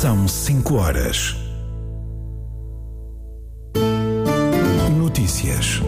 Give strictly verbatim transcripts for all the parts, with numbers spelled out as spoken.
São cinco horas. Notícias.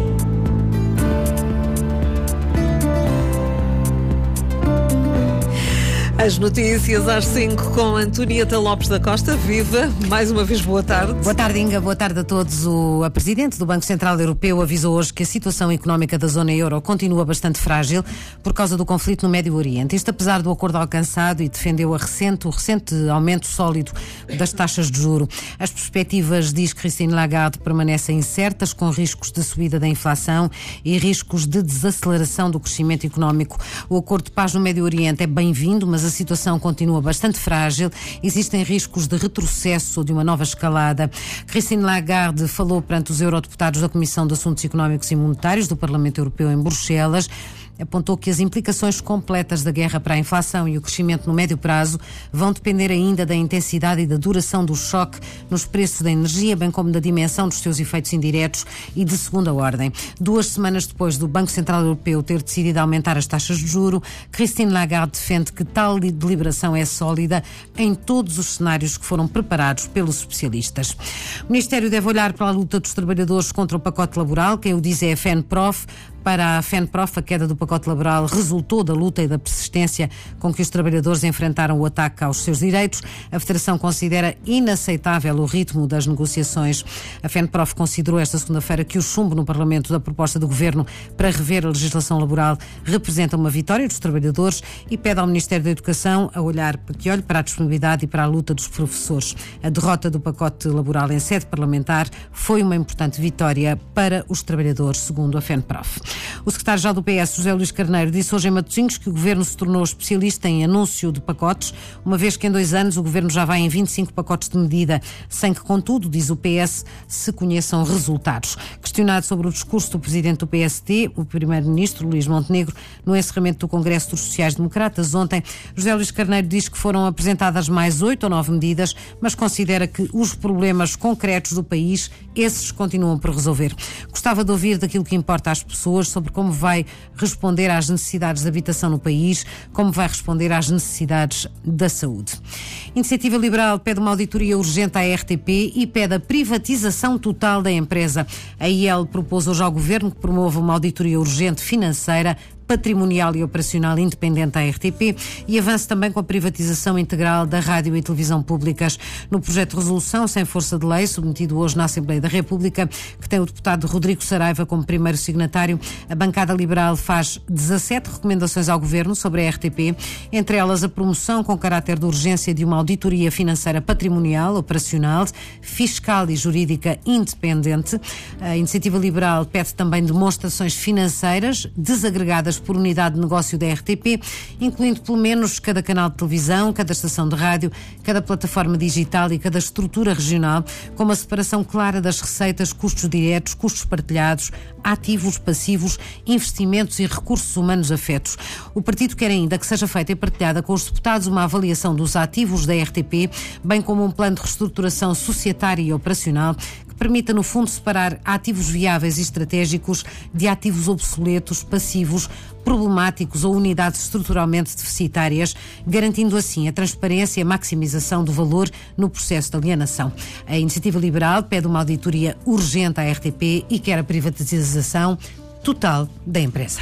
As notícias às cinco com Antonieta Lopes da Costa. Viva, mais uma vez boa tarde. Boa tarde, Inga, boa tarde a todos. O, a Presidente do Banco Central Europeu avisou hoje que a situação económica da zona euro continua bastante frágil por causa do conflito no Médio Oriente. Isto apesar do acordo alcançado, e defendeu a recente, o recente aumento sólido das taxas de juro. As perspectivas, diz Christine Lagarde, permanecem incertas, com riscos de subida da inflação e riscos de desaceleração do crescimento económico. O acordo de paz no Médio Oriente é bem-vindo, mas a a situação continua bastante frágil. Existem riscos de retrocesso ou de uma nova escalada. Christine Lagarde falou perante os eurodeputados da Comissão de Assuntos Económicos e Monetários do Parlamento Europeu em Bruxelas. Apontou que as implicações completas da guerra para a inflação e o crescimento no médio prazo vão depender ainda da intensidade e da duração do choque nos preços da energia, bem como da dimensão dos seus efeitos indiretos e de segunda ordem. Duas semanas depois do Banco Central Europeu ter decidido aumentar as taxas de juro, Christine Lagarde defende que tal deliberação é sólida em todos os cenários que foram preparados pelos especialistas. O Ministério deve olhar para a luta dos trabalhadores contra o pacote laboral. Quem o diz é a FENPROF. Para a FENPROF, a queda do pacote laboral resultou da luta e da persistência com que os trabalhadores enfrentaram o ataque aos seus direitos. A Federação considera inaceitável o ritmo das negociações. A FENPROF considerou esta segunda-feira que o chumbo no Parlamento da proposta do Governo para rever a legislação laboral representa uma vitória dos trabalhadores e pede ao Ministério da Educação a olhar, que olhe para a disponibilidade e para a luta dos professores. A derrota do pacote laboral em sede parlamentar foi uma importante vitória para os trabalhadores, segundo a FENPROF. O secretário-geral do P S, José Luís Carneiro, disse hoje em Matosinhos que o Governo se tornou especialista em anúncio de pacotes, uma vez que em dois anos o Governo já vai em vinte e cinco pacotes de medida, sem que, contudo, diz o P S, se conheçam resultados. Questionado sobre o discurso do Presidente do P S D, o Primeiro-Ministro, Luís Montenegro, no encerramento do Congresso dos Sociais-Democratas ontem, José Luís Carneiro diz que foram apresentadas mais oito ou nove medidas, mas considera que os problemas concretos do país, esses continuam por resolver. Gostava de ouvir daquilo que importa às pessoas, sobre como vai responder às necessidades de habitação no país, como vai responder às necessidades da saúde. Iniciativa Liberal pede uma auditoria urgente à R T P e pede a privatização total da empresa. A I E L propôs hoje ao Governo que promova uma auditoria urgente financeira, patrimonial e operacional independente à R T P e avance também com a privatização integral da rádio e televisão públicas. No projeto de resolução sem força de lei, submetido hoje na Assembleia da República, que tem o deputado Rodrigo Saraiva como primeiro signatário, a bancada liberal faz dezassete recomendações ao Governo sobre a R T P, entre elas a promoção com caráter de urgência de uma auditoria financeira patrimonial, operacional, fiscal e jurídica independente. A Iniciativa Liberal pede também demonstrações financeiras desagregadas por unidade de negócio da R T P, incluindo pelo menos cada canal de televisão, cada estação de rádio, cada plataforma digital e cada estrutura regional, com uma separação clara das receitas, custos diretos, custos partilhados, ativos, passivos, investimentos e recursos humanos afetos. O partido quer ainda que seja feita e partilhada com os deputados uma avaliação dos ativos da R T P, bem como um plano de reestruturação societária e operacional que permita, no fundo, separar ativos viáveis e estratégicos de ativos obsoletos, passivos, problemáticos ou unidades estruturalmente deficitárias, garantindo assim a transparência e a maximização do valor no processo de alienação. A Iniciativa Liberal pede uma auditoria urgente à R T P e quer a privatização total da empresa.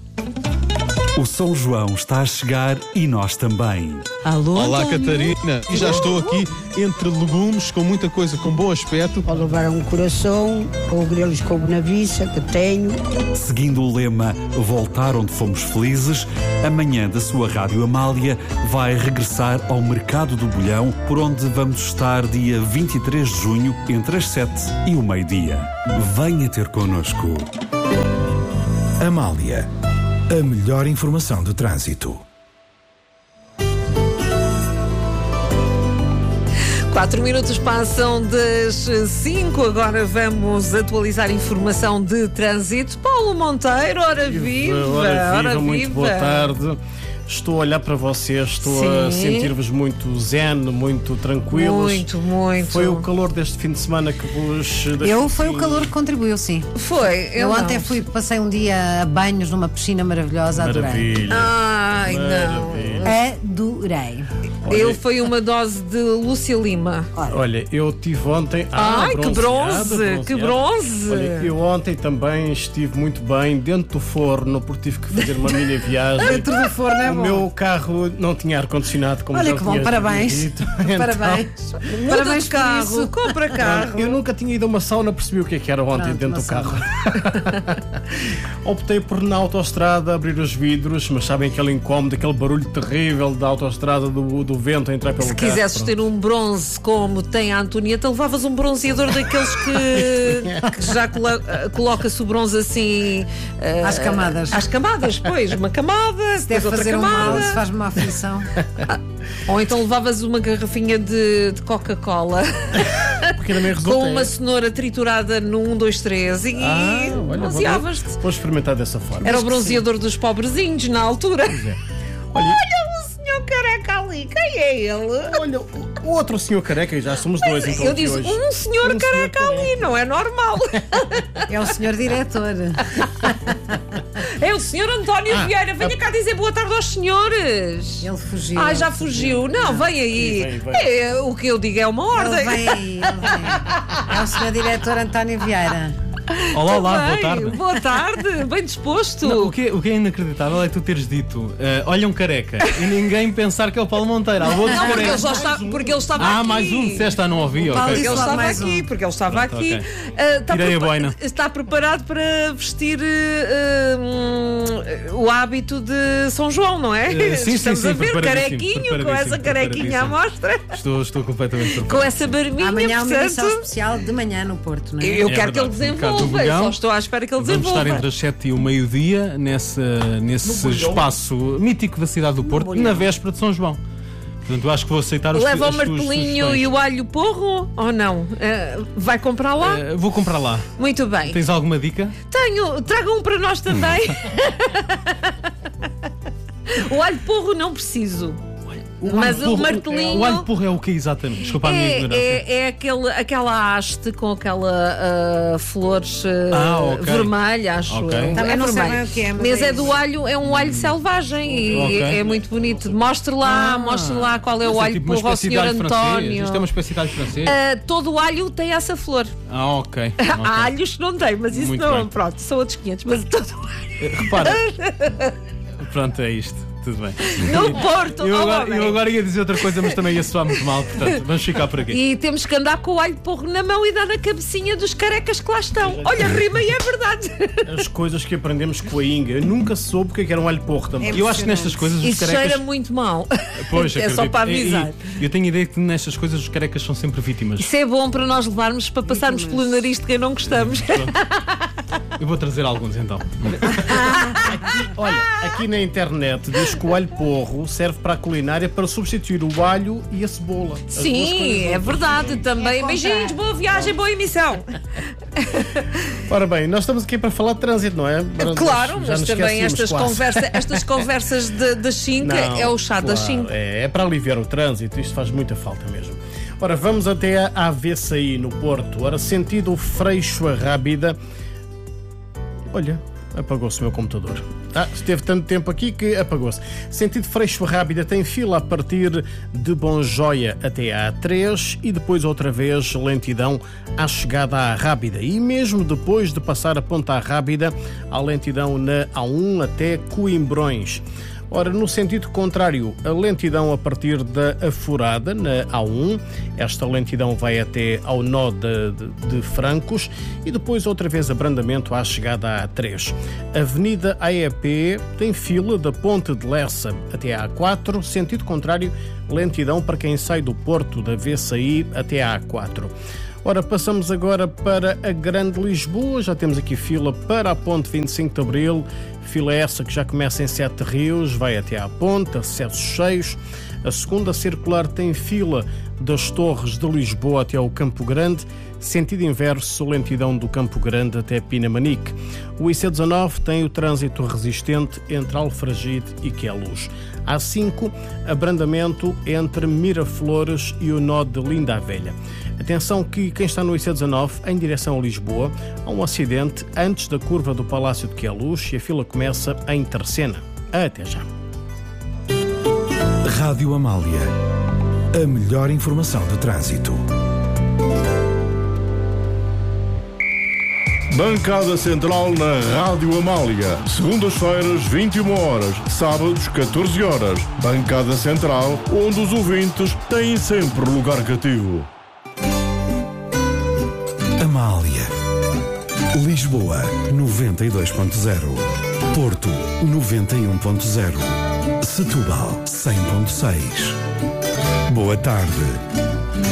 O São João está a chegar e nós também. Alô, Olá, António. Catarina. E já estou aqui entre legumes, com muita coisa, com bom aspecto. Pode levar um coração ou grelos com bonaviça, que tenho. Seguindo o lema Voltar onde fomos felizes, amanhã da sua Rádio Amália vai regressar ao Mercado do Bolhão, por onde vamos estar dia vinte e três de junho, entre as sete e o meio-dia. Venha ter connosco. Amália, a melhor informação de trânsito. Quatro minutos passam das cinco, agora vamos atualizar informação de trânsito. Paulo Monteiro, ora viva, ora viva, ora muito viva. boa tarde. Estou a olhar para vocês, estou Sim. a sentir-vos muito zen, muito tranquilos. Muito, muito. Foi o calor deste fim de semana que vos... Eu foi o calor que contribuiu, sim. Foi, eu, Eu ontem não. fui, passei um dia a banhos numa piscina maravilhosa, adorei. Maravilha. Ai, não. Maravilha. Adorei. Ele foi uma dose de Lúcia Lima. Olha, eu tive ontem. Ah, Ai, que bronze! bronzeado. Que bronze! Olha, eu ontem também estive muito bem dentro do forno, porque tive que fazer uma mini viagem. Dentro do forno é O bom. meu carro não tinha ar-condicionado, como Olha já que bom, tinhas parabéns. dito. Então, Parabéns. Muda Parabéns de por carro, isso. compra carro. Eu nunca tinha ido a uma sauna, percebi o que é que era ontem Pronto, dentro do uma carro. Optei por na autoestrada abrir os vidros, mas sabem aquele incómodo, aquele barulho terrível da autoestrada, do, do vento a entrar pelo Se carro. quisesses ter um bronze como tem a Antonieta, levavas um bronzeador daqueles que, que já colo- coloca-se o bronze assim. eh, Às camadas. Às camadas, pois. Uma camada, Se depois deve outra fazer um camada. mal, se faz-me uma aflição. Ou então levavas uma garrafinha de, de Coca-Cola Porque também resulta. com uma cenoura triturada no um, dois, três e Ah, olha, vou- bronzeavas-te. Vou experimentar dessa forma. Era o bronzeador dos pobrezinhos na altura. Olha, Olha o senhor careca ali, quem é ele? olha, o outro senhor careca, e já somos dois então Eu aqui disse, hoje. um senhor Um careca senhor ali, não é normal. É o senhor diretor. É o senhor António Ah, Vieira. Venha cá dizer boa tarde aos senhores. Ele fugiu. Ah, já fugiu. Não, vem aí. Vem, vem. É, o que eu digo é uma ordem. Ele vem aí, ele vem. É o senhor diretor António Vieira. Olá, olá, boa Bem, tarde. Boa tarde, bem disposto. Não, o, que, é- o que é inacreditável é tu teres dito eh, olha um careca e ninguém pensar que é o Paulo Monteiro. Há outros Não, porque ele, carecas. já está, porque ele estava Ah, aqui. mais um, disseste, ah, não ouvi. Paulo ok. Porque ele Só estava mais aqui, um. porque ele estava Pronto, aqui. ok. Ah, está, Tirei a prepa- boina. está preparado para vestir ah, hum, o hábito de São João, não é? Eh, sim, sim, Estamos sim, a ver preparadíssimo, carequinho, com preparadíssimo, essa carequinha à mostra, Estou, estou completamente com preparado. essa barbinha, Amanhã há uma emissão portanto. especial de manhã no Porto, não é? Eu É quero que ele verdade, um bocado do desenvolva, Bolhão. só estou à espera que ele Vamos desenvolva. estar entre as sete e o meio-dia nesse, nesse espaço mítico da cidade do Porto, na véspera de São João. Portanto, eu acho que vou aceitar os Leva o as tuas martelinho sugestões. e o alho porro ou não? Eh, vai comprar lá? Eh, vou comprar lá. Muito bem. Tens alguma dica? Tenho, traga um para nós também. O alho porro não preciso. Mas alho o porro- martelinho- O alho porro é o que exatamente? Desculpa a minha É, ignorância. é, é aquele, aquela haste com aquela ah, flores ah, Ah, ok. vermelha, acho Ok. eu. Também é não sei vermelho. bem o que é, mas Mas é é do isso. alho, é um alho selvagem e Ok. é muito bonito. Mostre lá, Ah, mostre lá qual é o Isso alho tipo uma porro ao espécie de senhor alho francês. António. Isto é uma espécie de alho francês. Ah, todo o alho tem essa flor. Ah, ok. Há Ok. alhos que não tem, mas isso Muito não. bem. Pronto, são outros quinhentos. Mas todo o alho. Eh, Repara. Pronto, é isto. Tudo bem. No Porto, Eu oh, agora, homem. eu agora ia dizer outra coisa, mas também ia soar muito mal. Portanto, vamos ficar por aqui. E temos que andar com o alho porro na mão e dar na cabecinha dos carecas que lá estão. Olha, rima e é verdade. As coisas que aprendemos com a Inga. Eu nunca soube o que é que era um alho porro também. Eu acho que nestas coisas os Isso carecas. cheira muito mal. Pois, é só acredito. para E- avisar. e eu tenho a ideia que nestas coisas os carecas são sempre vítimas. Isso é bom para nós levarmos para passarmos pelo nariz de quem não gostamos. Eu vou trazer alguns então. Olha, aqui na internet diz que o alho porro serve para a culinária para substituir o alho e a cebola. As duas Sim, coisas é juntas. verdade também. É Beijinhos, boa viagem, boa emissão. Ora bem, nós estamos aqui para falar de trânsito, não é? Para- Claro, já mas nos também esquecíamos estas, quase. conversa, estas conversas de- da Chinca Não, é o chá da claro, Chinca. É, é para aliviar o trânsito, isto faz muita falta mesmo. Ora, vamos até a Avessaí, no Porto. Ora, sentido Freixo a Rábida. Olha, apagou-se o meu computador. Ah, esteve tanto tempo aqui que apagou-se. Sentido Freixo a Rábida tem fila a partir de Bonjoia até a A três e depois outra vez lentidão à chegada à Rábida. E mesmo depois de passar a Ponta Rábida, há lentidão na A um até Coimbrões. Ora, no sentido contrário, a lentidão a partir da Aforada, na A um, esta lentidão vai até ao nó de, de, de Francos e depois outra vez abrandamento à chegada à A três. Avenida A E P tem fila da Ponte de Lessa até à A quatro, sentido contrário, lentidão para quem sai do Porto da Avessaí até à A quatro. Ora, passamos agora para a Grande Lisboa, já temos aqui fila para a Ponte vinte e cinco de Abril, fila essa que já começa em Sete Rios, vai até à Ponte, acessos cheios. A segunda circular tem fila das Torres de Lisboa até ao Campo Grande, sentido inverso, lentidão do Campo Grande até Pinamanique. O I C dezanove tem o trânsito resistente entre Alfragide e Queluz. A cinco, abrandamento entre Miraflores e o nó de Linda a Velha. Atenção que quem está no I C dezanove em direção a Lisboa, há um acidente antes da curva do Palácio de Queluz e a fila começa em Terceira. Até já. Rádio Amália. A melhor informação de trânsito. Bancada Central na Rádio Amália. Segundas-feiras, vinte e uma horas. Sábados, catorze horas. Bancada Central, onde os ouvintes têm sempre lugar cativo. Amália. Lisboa, noventa e dois ponto zero. Porto, noventa e um ponto zero. Setúbal, cem ponto seis. Boa tarde.